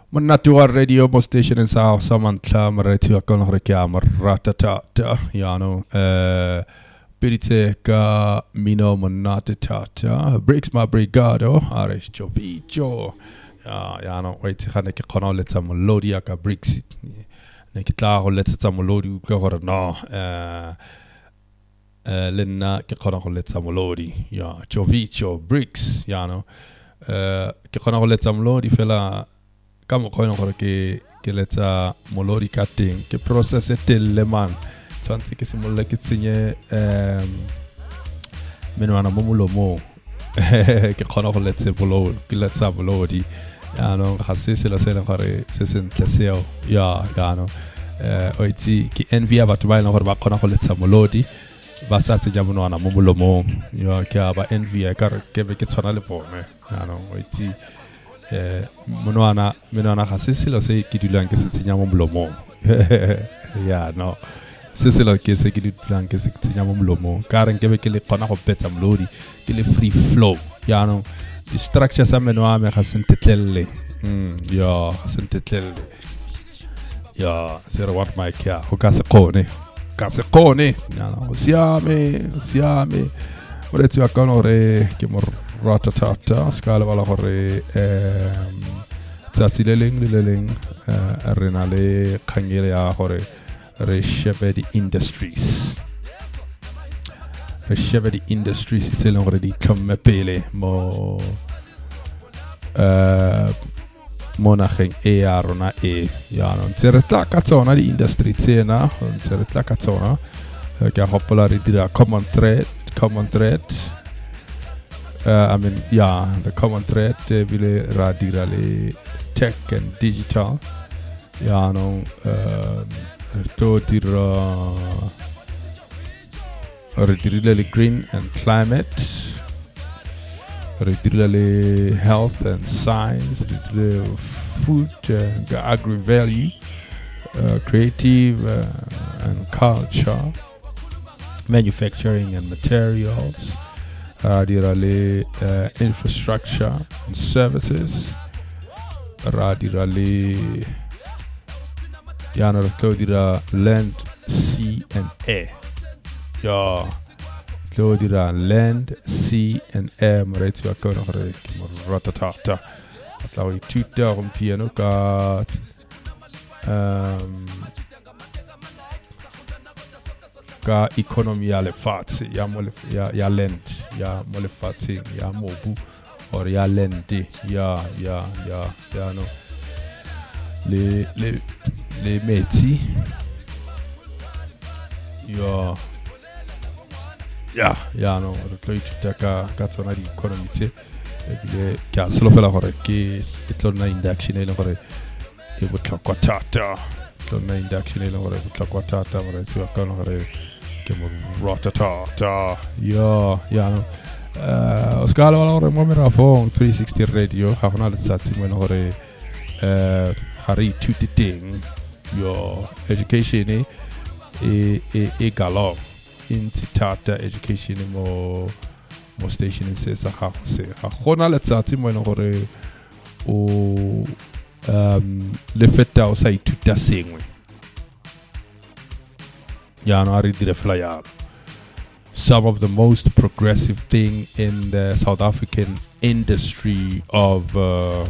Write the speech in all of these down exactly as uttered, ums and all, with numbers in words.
Manatua radio mo station in sa samantla maratu akon hrekia maratata yano eh birite ka mino manatata breaks my brigado arish chovicho ya yano wait khane ke khono letsa melodia ka breaks ne ke tla go letsa melodi ka gore no eh eh lenna ke khono go letsa melodi ya chovicho breaks yano eh ke khono go letsa melodi fela kamo koino gore ke ke letsa molodi ka teng ke process e telle man tshwantse ke simolla ke tsenye em menwana mo molomo ke khona go letsa bolodi ke letsa bolodi ya no ga se se la se la gore se se ntleseo ya ya no eh o itse ke envy batho ba ina gore ba khona go letsa molodi ba sa tse ja monwana mo molomo ya ke ba envy ka re ke be ke tshwana le bone ya no o itse eh monwana menwana ga se selo se ke dulang ke se tsenya mo molomo ya no se selo ke se ke dulang ke se tsenya mo molomo ka re ke be ke le khona go betsa melodi ke le free flow ya no di structure sa menwa me ga se ntetlelle mm ya ga se ntetlelle ya se re what my care go ka se kone ka se kone ya no siame siame o le tswa kana re ke mo ratatata scala wala gore ehm tsatsi le leng le leng eh rena le khangele ya gore re shebe di industries re shebe di industries tse leng gore di tlhomme pele mo eh mo nageng e ya rona e ya no ntse re tla ka tsona di industry tsena ntse re tla ka tsona ke a gopola re dira common thread common thread Uh, I mean, yeah, the common thread, vile radira le tech and digital. Yeah, no, uh, to dira, redira le green and climate, redira le health and science, redira food, uh, agri value, uh, creative uh, and culture, manufacturing and materials. Radirale uh, infrastructure and services. Radirale yana Claudira land, sea and air. Ya Claudira land, sea and air. Maretu akona hore ratatata. Atlawi tuta rum piano ka um ka economy ya le fatse ya mo ya ya land ya mo le fatse ya mobu or ya land ya ya ya ya no le le le metsi ya ya ya no re tlo itaka ka tsona di economy tse e bile ka selo fela gore ke e tlona induction e le gore e botlhokwa thata tlona induction e le gore botlhokwa thata re tse ka gore ke mo ratata ya ya no eh scala wala gore mo mera phone three sixty radio ha gona le tsatsi mo le gore eh hari tuting your education e e e galo in tata education mo mo station se sa ha se ha gona le tsatsi mo le gore o um le feta o sa ituta sengwe some of the most progressive thing in the South African industry of uh,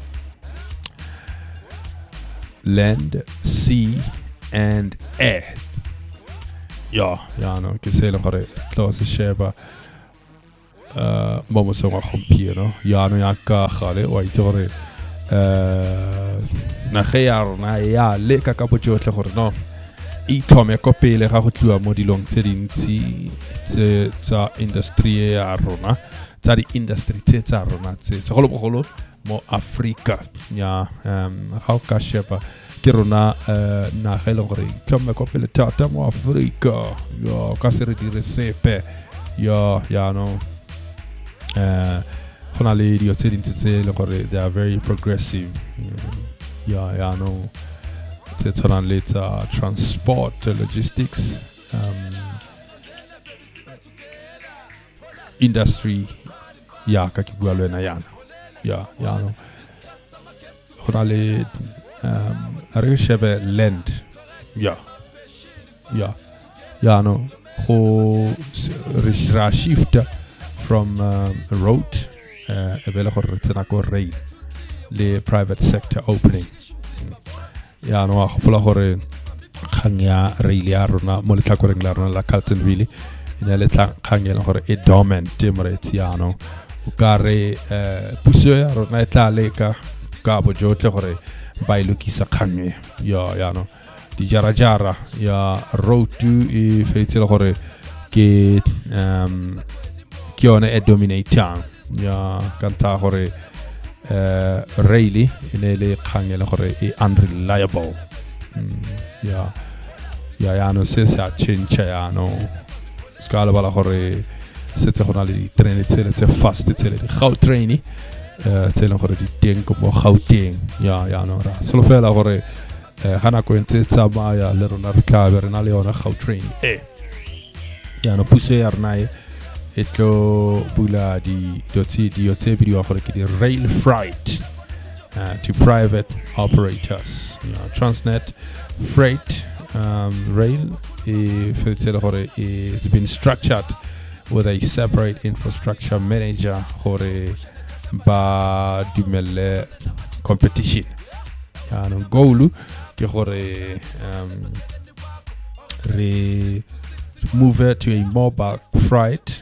land, sea, and air. Yeah, yeah, no, que se lo gore close sheba. Uh, momo songa compie, no. Ya no ya ka khale wa itore. Uh, na khayar na ya le ka kapocho tle gore no. I thome ko pele ga go tliwa mo dilong tse dintsi tse tsa industry ya rona tsa di industry tse tsa rona tse segolo bogolo mo Africa ya um how ka sheba ke rona na ga ile gore thome ko pele tata mo Africa ya ka se re dire sepe ya ya no eh gona le di tse dintsi tse le gore they are very progressive ya ya no it's on later transport logistics um, industry ya ka ke bua le na yana ya ya no go na le um re shebe land ya ya ya no go re shift from um, a road uh, e bele gore tsena go rail le private sector opening ya no a gopola gore kgang ya rail ya rona mo letlakoreng la rona la Carletonville ina le kgang ya gore e dormant moretsi ya no o ka re puso ya rona e tla leka ka bo jotle gore ba ilokisa kgang ya ya no di jara jara ya road to e fetsela gore ke um ke ona e dominating ya kanta gore uh, really ine le kgangela gore e unreliable mm, ya ya ya no se sa change ya no skala bala gore se tse gona le di train tsele tse fast tsele di Gautrain eh tsele gore di teng go mo Gauteng ya ya no ra solo fela gore gana go ntse tsamaya le rona re tla be re na le yona Gautrain eh ya no puso ya rena e tlo bula di dotsi di otse bidiwa gore ke di rail freight uh, to private operators you know, Transnet freight um, rail e fetsela gore it's been structured with a separate infrastructure manager gore ba dumelle competition ya no goal ke gore um, re move it to a mobile freight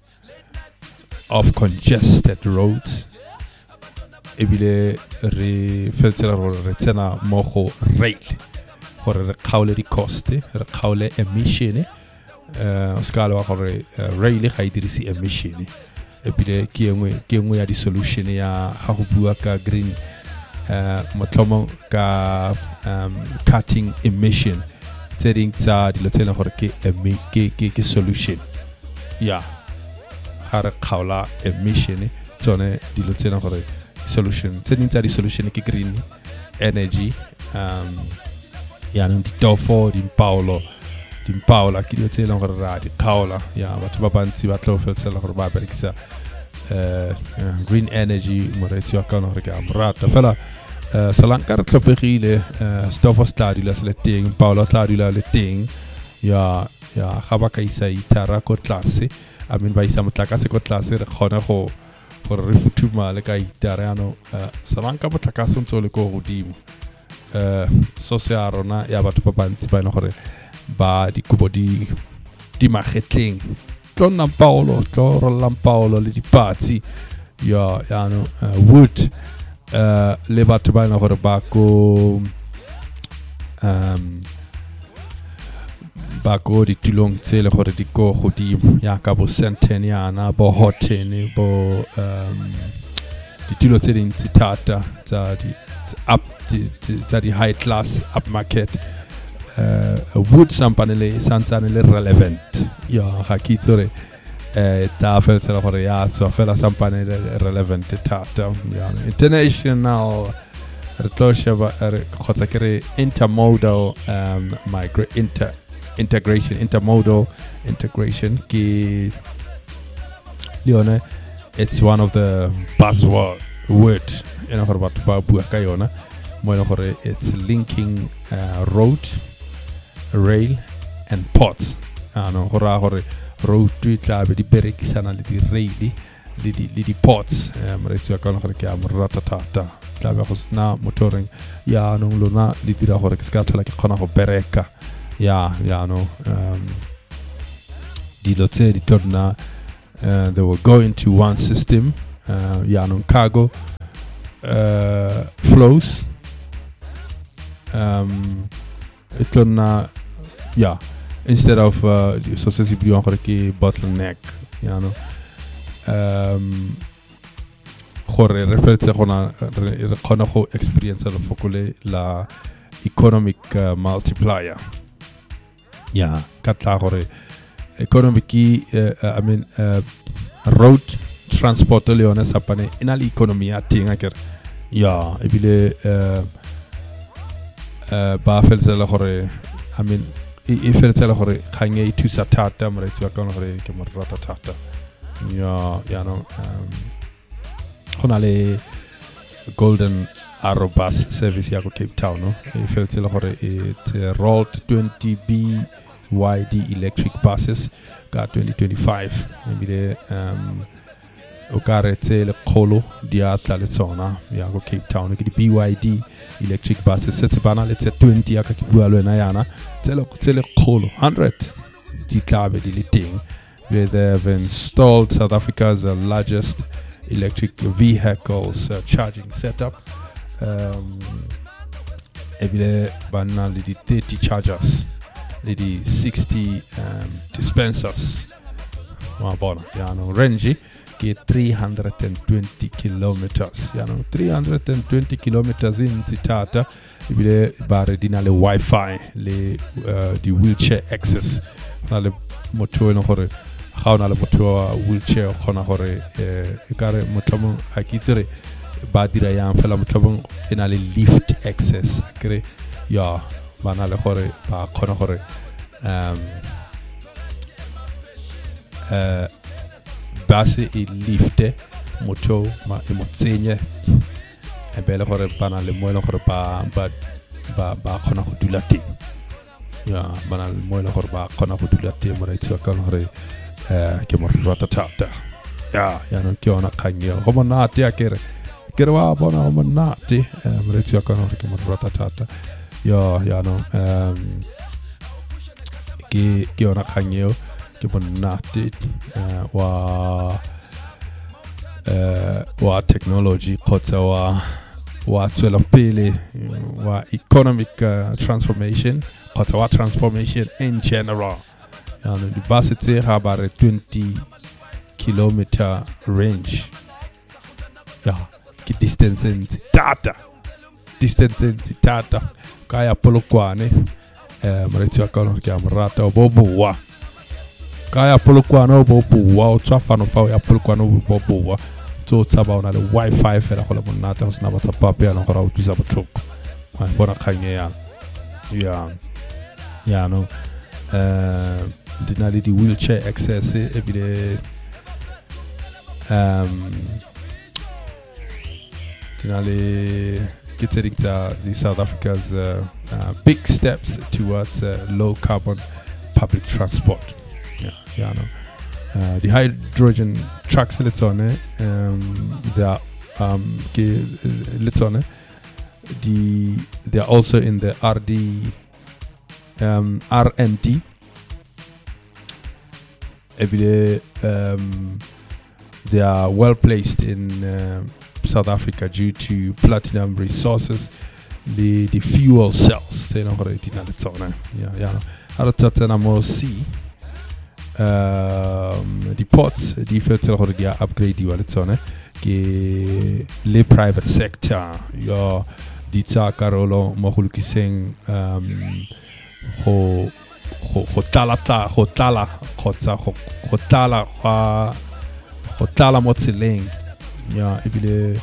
of congested roads ebile re fetsela re tsena mo go rail gore re khaole di cost re khaole emission eh skala wa gore rail ga e dirisi emission ebile ke engwe ke engwe ya di solution ya ha go bua ka green eh motlomo ka um, cutting emission tseding tsa dilo tsena gore ke ke ke solution ya hare khaula emission tsone dilo tsena gore solution tseding tsa di solution ke green energy um ya no di tofo di Paolo di Paola ke dilo tsena gore ra di khaula ya batho ba bantsi ba tlo fetsela gore ba berekisa eh green energy moretsi wa kana gore ke amrata fela Uh, salanka re tlhopegile uh, stofo stadi la le teng Paolo tla dula le teng ya ya ga ba ka isa itara ko tlase I mean ba isa motlakase ko tlase re khona go gore re futuma le ka itara ya no uh, salanka motlakase ntse le ko godimo uh, so se a rona ya batho ba bantsi ba ena gore ba di kubo di di magetleng tlo Paolo tlo rolla Paolo le dipatsi ya ya no uh, wood Uh, le batho ba ena gore ba ko um ba go di tulong tsele gore di go godimo ya ka bo Centenniana bo Houghton bo um di tulo tse dintsi thata tsa di up tsa di high class up market uh, wood sampanele santsane relevant ya ga kitsore eh ta fela gore ya so fela sampane relevant tata ya international retosha ba khotsa kere intermodal um migra inter integration intermodal integration ki lione it's one of the buzzword word ena gore batho ba bua ka yona mo ena gore it's linking uh, road rail and ports ano gore gore road to tla be di berekisana le di rail le di le di ports moretsi wa ka gore ke a moratatata tla be go sna motoring ya no lona le dira gore ke ska thola ke khona go bereka ya ya no um di lotse di torna uh, they will go into one system uh, ya no cargo uh, flows um etona ya instead of uh, so se si blion gore ke bottleneck you know um gore re fetse gona re khona go experience le fokole la economic uh, multiplier ya ka tla gore economic uh, I mean uh, road transport le yone sapane ina le economy ya tinga ke ya ebile uh, uh, ba fetse le gore I mean e fetsela gore khange e thusa thata moretsi wa kana gore ke mo rata thata ya ya no um gona le golden Aerobus service ya ko Cape Town no e feltsela gore it's a rolled twenty B Y D electric buses ka twenty twenty-five ebile um o ka re tsele kgolo di atla le tsona ya go Cape Town ke di B Y D electric buses se bana le tse twenty ya ka ke bua le wena yana tsele tsele kgolo one hundred di tlabe di le teng. They have installed South Africa's uh, largest electric vehicles uh, charging setup. Um, ebile bana le di thirty chargers, le di sixty um, dispensers. Ma bona, ya no range ke three hundred twenty kilometers. Ya no three hundred twenty kilometers in Zitata. Ebile bare dina le Wi-Fi, le uh, di wheelchair access. Na le moto no gore ga ona le motho wa wheelchair khona gore e kare motlamo a kitsere ba dira yang fela motlamo ena le lift access kre ya bana le gore ba khona gore um eh base e lifte moto ma e motsenye e bele gore bana le mo le gore ba ba ba ba khona go dula teng ya bana le mo le gore ba khona go dula teng mo ra itse ka gore eh ke mo ratatata ya ya no ke ona kanye go mona ate ya kere kere wa bona go mona ate mo re tswa ka no ke mo ratatata ya ya no um ke ke ona kanye ke mona ate wa eh wa technology khotsa wa wa tswela pele wa economic uh, transformation khotsa wa transformation in general. And the bus it's have about a twenty kilometer range. Yeah, ki distance in data. Distance in data. Kaya polokwane. Eh, mretu akalo kia mrata obobuwa. Kaya polokwane obobuwa. Otsafano fa ya polokwane obobuwa. So tsaba ona le Wi-Fi fela go le monata go sna batsa pape ya no go ra utisa botlhoko. Wa bona khanye ya. Yeah. Yeah, no. Uh, dinali di wheelchair access ebile um dinali getting to the South Africa's uh, uh, big steps towards uh, low carbon public transport. Yeah, yeah, no. Uh, the hydrogen trucks let's on it um they are um let's on it the they are also in the R D um R and D. Um, they are well placed in uh, South Africa due to platinum resources. The the fuel cells, they know already. Yeah, yeah. How to more see um, the ports, the fuel already upgrade the wallet on it. Le private sector, your dita Carolo Mohuluki saying um ho. Hotala ta hotala hotsa hotala ha hotala motseleng ya ibile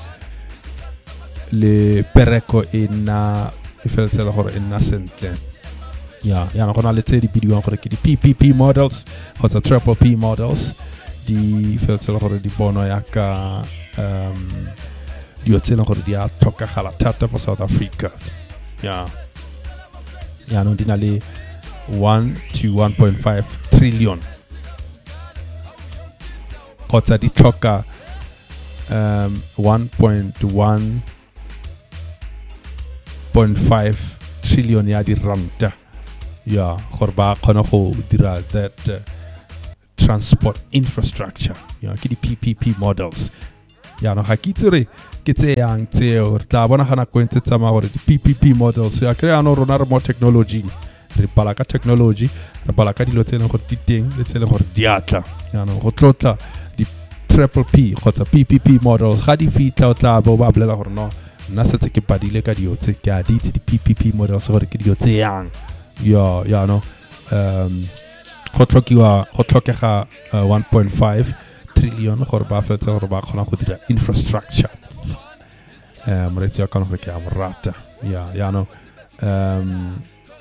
le pereko ina ifeltsela gore ina sentle ya ya gona le tse di bidiwang gore ke di P P P models hotsa triple P models di ifeltsela gore di bono ya ka um di otsena gore di a toka gala thata mo South Africa ya ya no dinale one to one point five trillion. Kotsa di choka um one point one point five trillion ya di ranta. Yeah, khorba khona go dira that uh, transport infrastructure. Yeah, ki di P P P models. Ya no hakitsure ke tse yang tseo tla bona gana go ntse tsama gore di P P P models ya kre ano rona re mo technology. Re pala ka technology re pala ka dilo tsene go diteng le tsene gore diatla ya no go tlotla di triple P kgotsa P P P models ga di fitla o tla bo ba blela gore no nna setse ke padile ka dio tse ke a ditse di P P P models gore ke dio tse yang ya ya no um go tlhokiwa go tlhokega one point five trillion gore ba fetsa gore ba khona go dira infrastructure um re tsaya kana gore ke a morata ya ya no um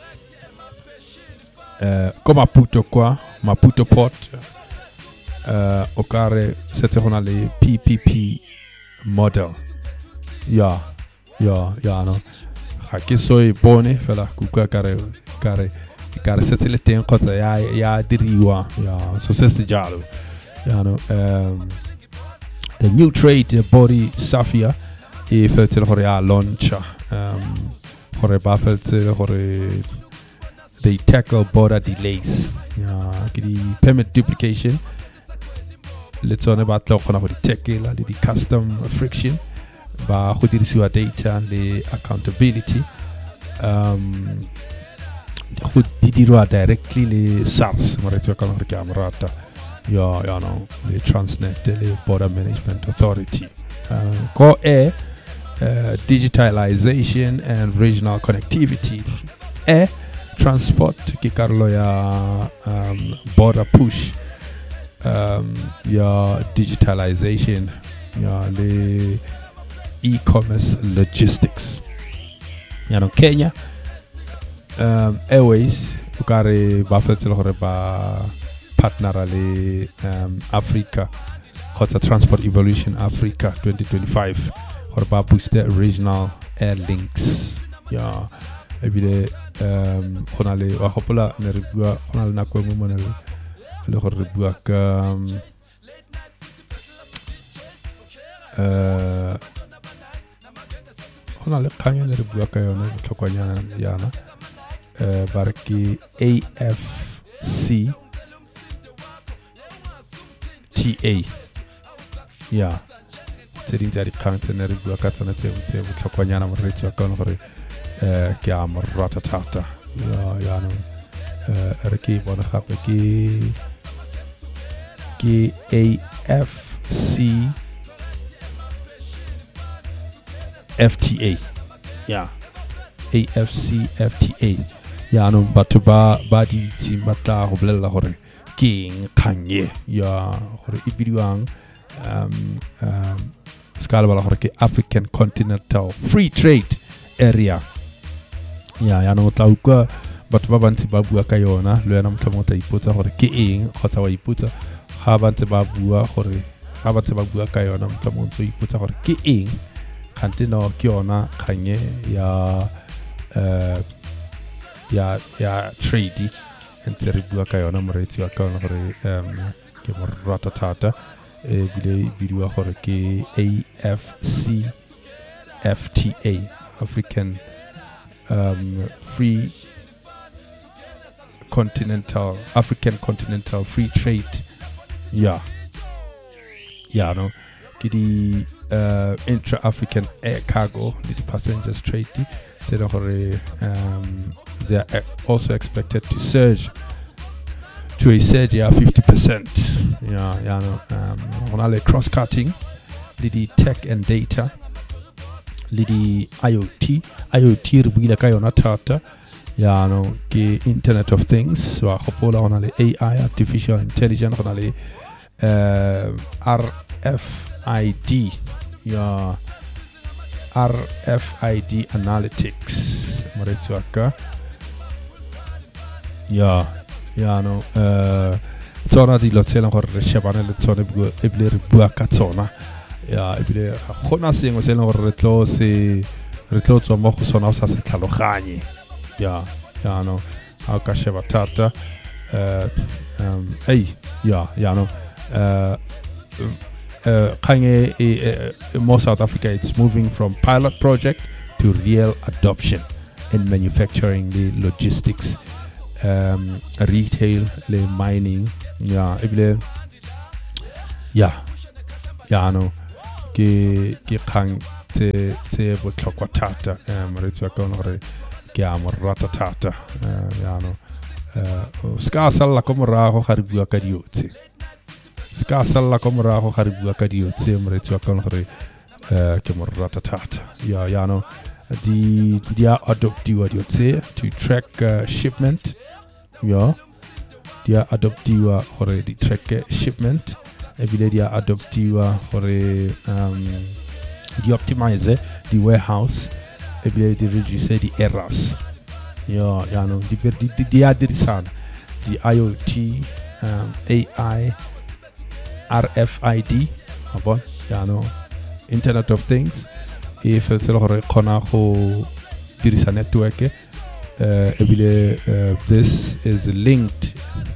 Uh, comme Maputo quoi, Maputo Port, uh, au carré, c'était on a les P P P model, yeah, ya ya no ga ke soy bone fela kuka kare kare kare setse le teng kgotsa ya ya diriwa ya so se se jalo ya no um the new trade body Safia e fetse gore ya launch um gore ba fetse gore they tackle border delays ya ke di permit duplication le tsone ba tla gona go di tackle le di custom friction ba go dirisiwa data le accountability um go di dirwa directly le SARS mo re tswa ka gore ke amrata ya ya no le Transnet le Border Management Authority uh, go e uh, digitalization and regional connectivity e transport ke karolo ya um, border push um, ya digitalization ya le e-commerce logistics ya no Kenya um, Airways ukare ba fetse le gore ba partner le um, Africa kgotsa Transport Evolution Africa twenty twenty-five gore ba booster regional air links ya ebile um gona le wa gopola ne re bua gona le nako mo mona le gore re bua ka uh gona le kanya ne re bua ka yona tlhokwanyana yana uh barki A F C T A ya tseding tsa dikgang tse ne re bua ka tsona tse tse tlhokwanyana mo re tswa ka gore eh ke a mo rata thata ya ya no eh re ke bona gape ke ke A F C F T A ya A F C F T A ya no batho ba ba di tsi batla go bolela gore ke kganye ya gore e bidiwang um um skala bala gore ke African Continental Free Trade Area ya ya no tla utlwa batho ba bantsi ba bua ka yona le yena motho mo tla ipotsa gore ke eng kgotsa wa ipotsa ga ba ntse ba bua gore ga ba ntse ba bua ka yona motho mo tla ipotsa gore ke eng kgante no ke yona kganye ya uh, ya ya trade ntse re bua ka yona moretsi wa ka yona gore um ke mo rata thata e bile bidiwa gore ke A F C F T A African um free continental African Continental Free Trade yeah yeah no ke di uh, intra-African air cargo the passengers trade said gore um they are also expected to surge to a surge yeah fifty percent yeah yeah no um on all cross cutting the tech and data the I O T I O T rubila ka yona thata ya no ke Internet of Things wa gopola ona le A I artificial intelligence ona le uh, R F I D ya R F I D analytics moretsi wa ka ya ya no uh tsona di lotsela gore re shebane le tsone bua e bile re bua ka tsona ya e bile gona sengwe se le gore re tlo se re tlo tswa mo go sona o sa se tlhaloganye ya ya no ha ka sheba thata uh um hey ya ya no uh uh kanye uh, more South Africa it's moving from pilot project to real adoption in manufacturing, the logistics, um retail, the mining ya ebile ya ya no ke ke khang tse tse botlhokwa thata um re tswa ka gore ke a mo rata thata ya no uh ska sala ko morago ga re bua ka diotse ska sala ko morago ga re bua ka diotse mo re tswa ka gore uh ke mo rata thata ya ya no di dia adoptiwa diotse to track uh, shipment ya dia adoptiwa gore di track shipment ebile dia adoptiwa gore um di optimize the warehouse ebile di reduce the errors ya ya no di di di dia dirisana di I O T um, A I R F I D abon ya no Internet of Things e fetsela gore khona go dirisa network e ebile this is linked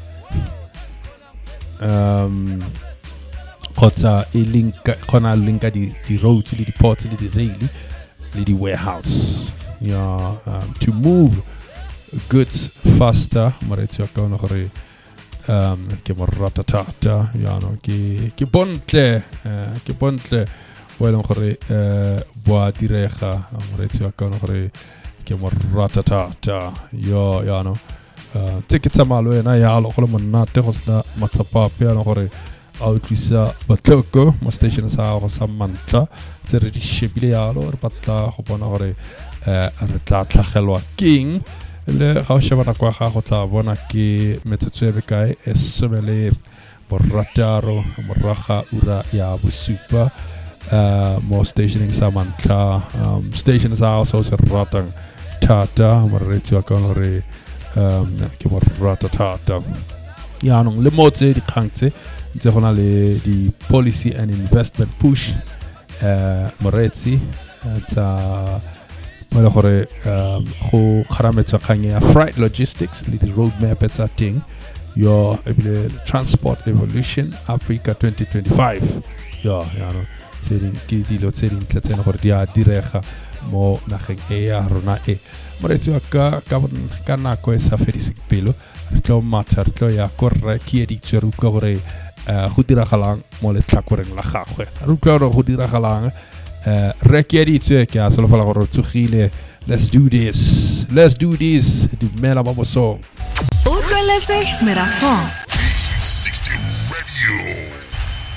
um kotsa e link khona linka di di roads le di ports le di rail le di warehouse yeah um, to move goods faster maretsi ka ona gore um ke moratatata ya no ke ke bontle ke bontle well gore boa direga maretsi ka ona gore ke moratatata yo ya no tickets malo ena ya lo go le monate go sna matsapa pe ya no gore a utlwisa batloko mo station sa go sa mantla tsere di shebile ya lo re batla go bona gore re tla tlhagelwa king le ga o shebana kwa ga go tla bona ke metsotso e bekae e somele borataro moraga ura ya bosupa mo stationing sa mantla station sa also se ratang tata moretsi wa ka gore ke morata tata ya no le motse di khangtse ntse gona le di policy and investment push moretsi tsa mole gore go kharametsa khanye ya freight logistics le di roadmap etsa ting yo ebile transport evolution Africa twenty twenty-five yo ya no tsering ke dilo tsering tlatsena gore dia direga mo nageng e ya rona e moretsi wa ka ka ka nako e sa fedisi pelo re tlo matha re tlo ya korre ke di tsero ka gore go diragalang mo le tlakoreng la gagwe re utlwa gore go diragalang re ke di tswe ke a solofala gore tsugile let's do this let's do this di mela ba boso utlweletse merafong